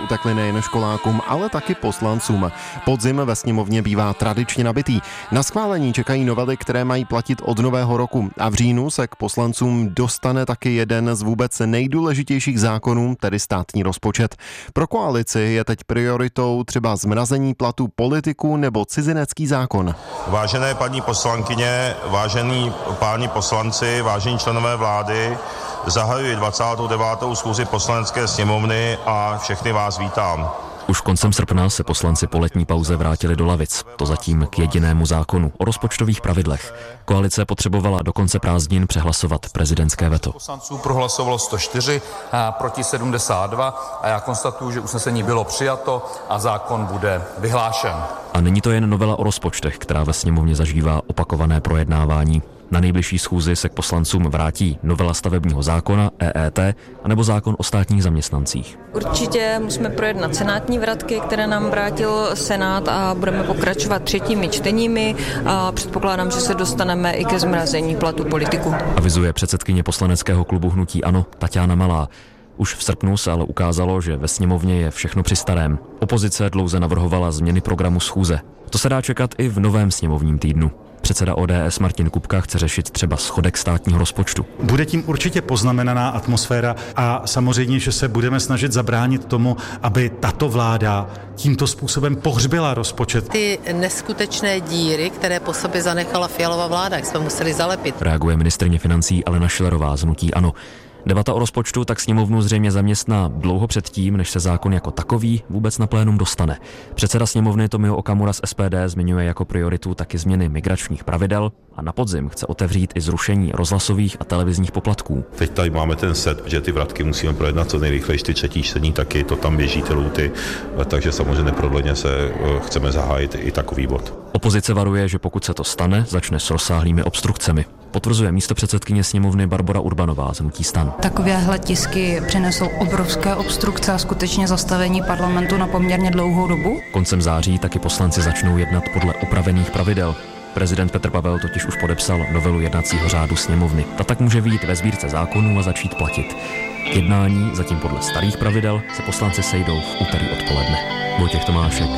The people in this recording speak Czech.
utekly nejen školákům, ale taky poslancům. Podzim ve sněmovně bývá tradičně nabitý. Na schválení čekají novely, které mají platit od nového roku a v říjnu se k poslancům dostane taky jeden z vůbec nejdůležitějších zákonů, tedy státní rozpočet. Pro koalici je teď prioritou třeba zmrazení platů politiků nebo cizinecký zákon. Vážené paní poslankyně, vážení páni poslanci, vážení členové vlády, zahajuji 29. schůzi Poslanecké sněmovny a všechny vás vítám. Už koncem srpna se poslanci po letní pauze vrátili do lavic. To zatím k jedinému zákonu o rozpočtových pravidlech. Koalice potřebovala do konce prázdnin přehlasovat prezidentské veto. Poslanců prohlasovalo 104, proti 72 a já konstatuju, že usnesení bylo přijato a zákon bude vyhlášen. A není to jen novela o rozpočtech, která ve sněmovně zažívá opakované projednávání. Na nejbližší schůzi se k poslancům vrátí novela stavebního zákona, EET, anebo zákon o státních zaměstnancích. Určitě musíme projednat senátní vratky, které nám vrátil Senát a budeme pokračovat třetími čteními a předpokládám, že se dostaneme i ke zmrazení platu politiků. Avizuje předsedkyně poslaneckého klubu Hnutí ANO Taťána Malá. Už v srpnu se ale ukázalo, že ve sněmovně je všechno při starém. Opozice dlouze navrhovala změny programu schůze. To se dá čekat i v novém sněmovním týdnu. Předseda ODS Martin Kupka chce řešit třeba schodek státního rozpočtu. Bude tím určitě poznamenaná atmosféra a samozřejmě, že se budeme snažit zabránit tomu, aby tato vláda tímto způsobem pohřbila rozpočet. Ty neskutečné díry, které po sobě zanechala Fialova vláda, jsme museli zalepit. Reaguje ministryně financí Alena Schillerová z Hnutí ANO. Debata o rozpočtu tak sněmovnu zřejmě zaměstná dlouho předtím, než se zákon jako takový vůbec na plénum dostane. Předseda sněmovny Tomio Okamura z SPD zmiňuje jako prioritu taky změny migračních pravidel a na podzim chce otevřít i zrušení rozhlasových a televizních poplatků. Teď tady máme ten set, že ty vratky musíme projednat co nejrychleji, ty třetí čtení taky, to tam běží ty lhůty, takže samozřejmě neprodleně se chceme zahájit i takový bod. Opozice varuje, že pokud se to stane, začne s rozsáhlými obstrukcemi. Potvrzuje místopředsedkyně sněmovny Barbora Urbanová z Hnutí STAN. Takovéhle tisky přinesou obrovské obstrukce a skutečně zastavení parlamentu na poměrně dlouhou dobu. Koncem září taky poslanci začnou jednat podle upravených pravidel. Prezident Petr Pavel totiž už podepsal novelu jednacího řádu sněmovny. Ta tak může vyjít ve sbírce zákonů a začít platit. K jednání, zatím podle starých pravidel, se poslanci sejdou v úterý odpoledne. Vojtěch Tomášek,